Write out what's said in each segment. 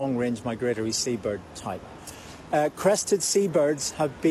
long-range migratory seabird type. Crested seabirds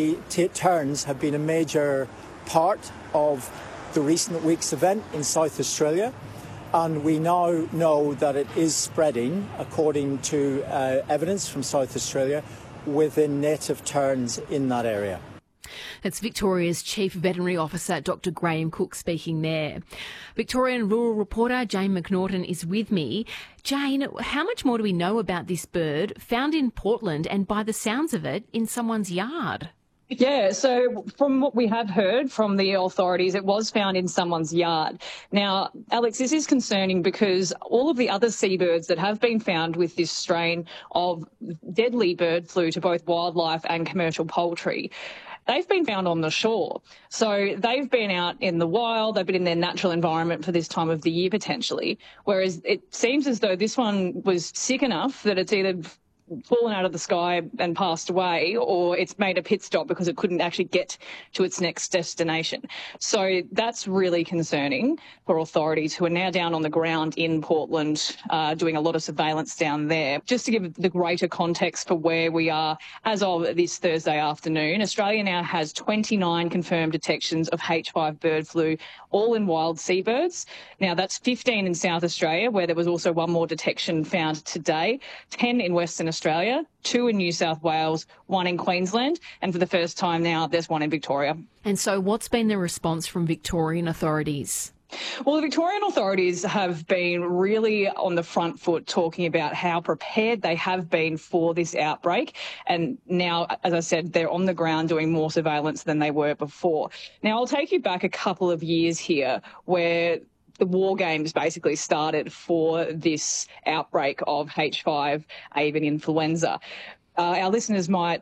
terns have been a major part of the recent week's event in South Australia, and we now know that it is spreading, according to evidence from South Australia, within native terns in that area. That's Victoria's Chief Veterinary Officer, Dr Graham Cook, speaking there. Victorian rural reporter Jane McNaughton is with me. Jane, how much more do we know about this bird found in Portland and, by the sounds of it, in someone's yard? Yeah, so from what we have heard from the authorities, it was found in someone's yard. Now, Alex, this is concerning because all of the other seabirds that have been found with this strain of deadly bird flu to both wildlife and commercial poultry, they've been found on the shore. So they've been out in the wild, they've been in their natural environment for this time of the year potentially, whereas it seems as though this one was sick enough that it's either fallen out of the sky and passed away, or it's made a pit stop because it couldn't actually get to its next destination. So that's really concerning for authorities who are now down on the ground in Portland, doing a lot of surveillance down there. Just to give the greater context for where we are as of this Thursday afternoon, Australia now has 29 confirmed detections of H5 bird flu, all in wild seabirds. Now that's 15 in South Australia, where there was also one more detection found today, 10 in Western Australia, 2 in New South Wales, 1 in Queensland, and for the first time now there's 1 in Victoria. And so what's been the response from Victorian authorities? Well, the Victorian authorities have been really on the front foot talking about how prepared they have been for this outbreak. And now, as I said, they're on the ground doing more surveillance than they were before. Now, I'll take you back a couple of years here where the war games basically started for this outbreak of H5 avian influenza. Our listeners might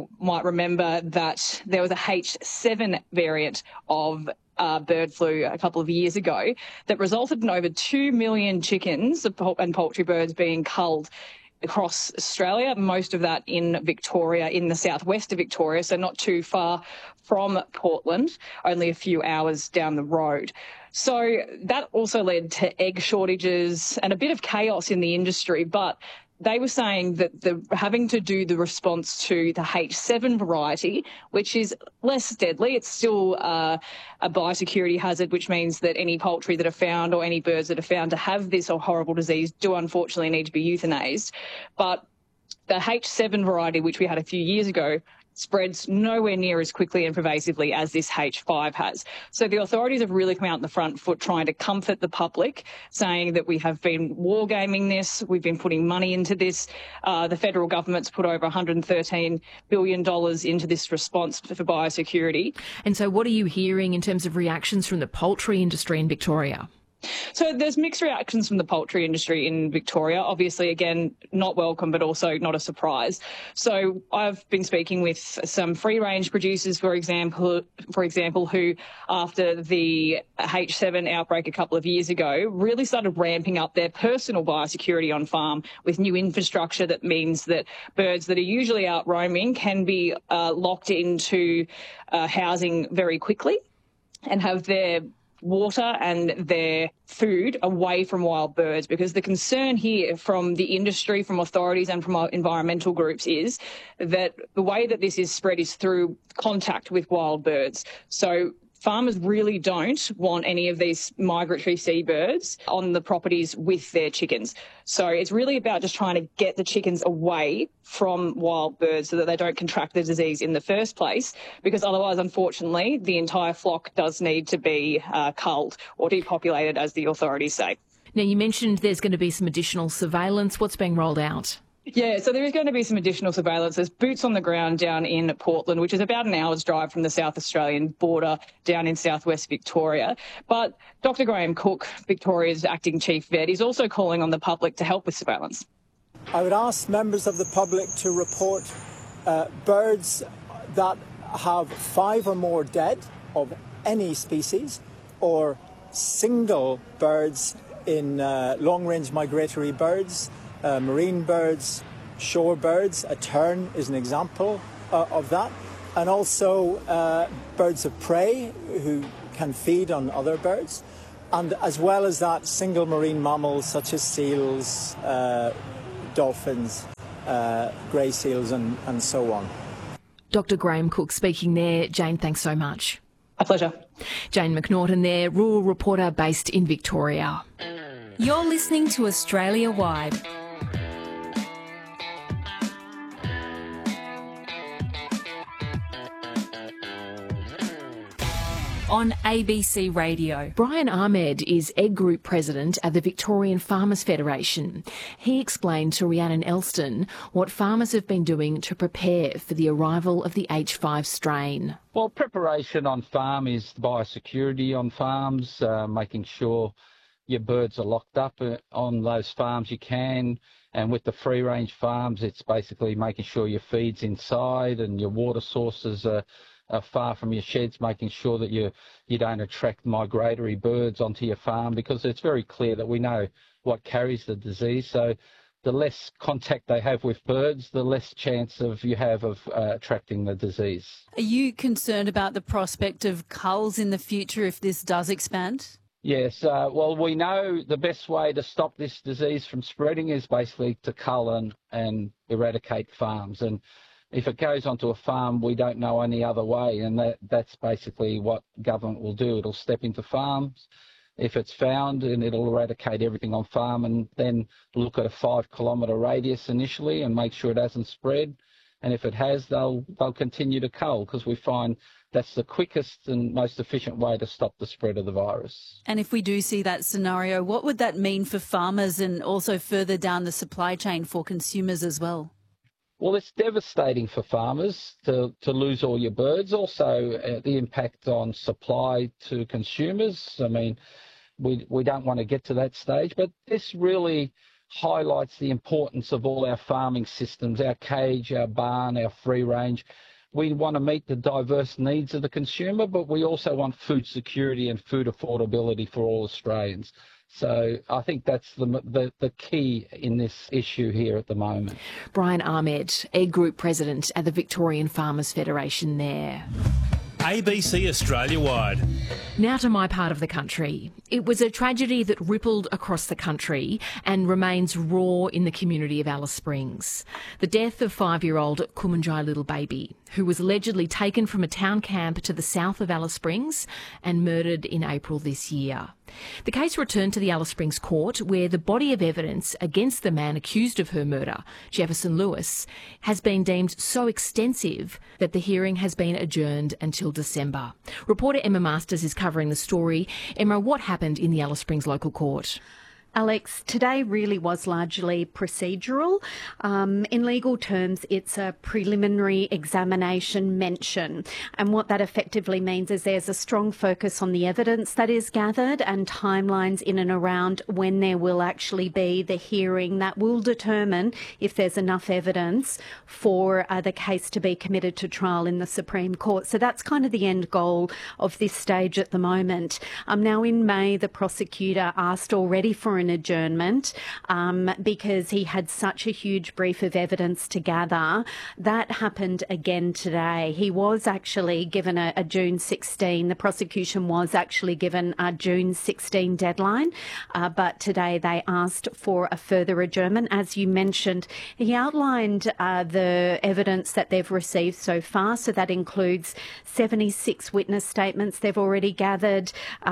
remember that there was a H7 variant of bird flu a couple of years ago that resulted in over 2 million chickens and poultry birds being culled across Australia, most of that in Victoria, in the southwest of Victoria, so not too far from Portland, only a few hours down the road. So that also led to egg shortages and a bit of chaos in the industry, but they were saying that having to do the response to the H7 variety, which is less deadly, it's still a biosecurity hazard, which means that any poultry that are found or any birds that are found to have this horrible disease do unfortunately need to be euthanized. But the H7 variety, which we had a few years ago, spreads nowhere near as quickly and pervasively as this H5 has. So the authorities have really come out in the front foot trying to comfort the public, saying that we have been wargaming this, we've been putting money into this. The federal government's put over $113 billion into this response for biosecurity. And so what are you hearing in terms of reactions from the poultry industry in Victoria? So there's mixed reactions from the poultry industry in Victoria. Obviously, again, not welcome, but also not a surprise. So I've been speaking with some free-range producers, for example, who, after the H7 outbreak a couple of years ago, really started ramping up their personal biosecurity on farm with new infrastructure that means that birds that are usually out roaming can be locked into housing very quickly and have their water and their food away from wild birds, because the concern here from the industry, from authorities and from our environmental groups is that the way that this is spread is through contact with wild birds. So farmers really don't want any of these migratory seabirds on the properties with their chickens. So it's really about just trying to get the chickens away from wild birds so that they don't contract the disease in the first place, because otherwise, unfortunately, the entire flock does need to be culled or depopulated, as the authorities say. Now, you mentioned there's going to be some additional surveillance. What's being rolled out? Yeah, so there is going to be some additional surveillance. There's boots on the ground down in Portland, which is about an hour's drive from the South Australian border down in southwest Victoria. But Dr Graham Cook, Victoria's acting chief vet, is also calling on the public to help with surveillance. I would ask members of the public to report birds that have 5 or more dead of any species, or single birds in long-range migratory birds, marine birds, shore birds. A tern is an example of that. And also birds of prey who can feed on other birds. And as well as that, single marine mammals such as seals, dolphins grey seals and so on. Dr. Graham Cook speaking there. Jane, thanks so much. A pleasure. Jane McNaughton there, rural reporter based in Victoria. You're listening to Australia Wide. On ABC Radio. Brian Ahmed is Egg Group President at the Victorian Farmers Federation. He explained to Rhiannon Elston what farmers have been doing to prepare for the arrival of the H5 strain. Well, preparation on farm is biosecurity on farms, making sure your birds are locked up on those farms you can. And with the free-range farms, it's basically making sure your feed's inside and your water sources are far from your sheds, making sure that you don't attract migratory birds onto your farm, because it's very clear that we know what carries the disease. So the less contact they have with birds, the less chance you have of attracting the disease. Are you concerned about the prospect of culls in the future if this does expand? Yes, well, we know the best way to stop this disease from spreading is basically to cull and eradicate farms. And if it goes onto a farm, we don't know any other way, and that's basically what government will do. It'll step into farms if it's found, and it'll eradicate everything on farm, and then look at a 5-kilometre radius initially and make sure it hasn't spread. And if it has, they'll continue to cull, because we find that's the quickest and most efficient way to stop the spread of the virus. And if we do see that scenario, what would that mean for farmers and also further down the supply chain for consumers as well? Well, it's devastating for farmers to lose all your birds. Also, the impact on supply to consumers. I mean, we don't want to get to that stage, but this really highlights the importance of all our farming systems, our cage, our barn, our free range. We want to meet the diverse needs of the consumer, but we also want food security and food affordability for all Australians. So I think that's the key in this issue here at the moment. Brian Ahmed, Egg Group President at the Victorian Farmers Federation there. ABC Australia Wide. Now to my part of the country. It was a tragedy that rippled across the country and remains raw in the community of Alice Springs. The death of 5-year-old Kumanjai Little Baby, who was allegedly taken from a town camp to the south of Alice Springs and murdered in April this year. The case returned to the Alice Springs court, where the body of evidence against the man accused of her murder, Jefferson Lewis, has been deemed so extensive that the hearing has been adjourned until December. Reporter Emma Masters is covering the story. Emma, what happened in the Alice Springs local court? Alex, today really was largely procedural. In legal terms, it's a preliminary examination mention. And what that effectively means is there's a strong focus on the evidence that is gathered and timelines in and around when there will actually be the hearing that will determine if there's enough evidence for the case to be committed to trial in the Supreme Court. So that's kind of the end goal of this stage at the moment. Now, in May, the prosecutor asked already for an adjournment because he had such a huge brief of evidence to gather. That happened again today. He was actually given a June 16, the prosecution was actually given a June 16 deadline, but today they asked for a further adjournment. As you mentioned, he outlined the evidence that they've received so far, so that includes 76 witness statements they've already gathered,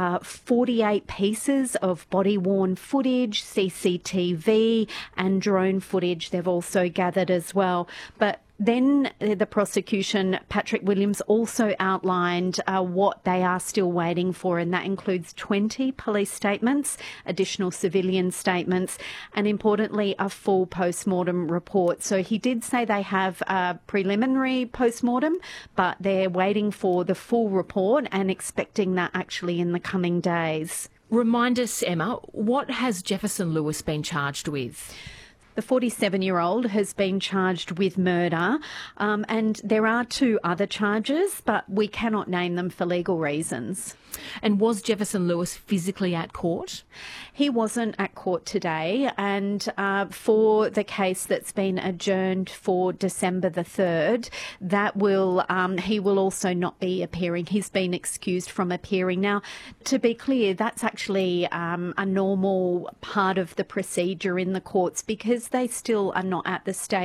48 pieces of body-worn footage, CCTV and drone footage they've also gathered as well. But then the prosecution, Patrick Williams, also outlined what they are still waiting for, and that includes 20 police statements, additional civilian statements, and importantly, a full post-mortem report. So he did say they have a preliminary post-mortem, but they're waiting for the full report and expecting that actually in the coming days. Remind us, Emma, what has Jefferson Lewis been charged with? The 47-year-old has been charged with murder, and there are 2 other charges, but we cannot name them for legal reasons. And was Jefferson Lewis physically at court? He wasn't at court today, and for the case that's been adjourned for December the 3rd, that will he will also not be appearing. He's been excused from appearing. Now, to be clear, that's actually a normal part of the procedure in the courts because they still are not at the stage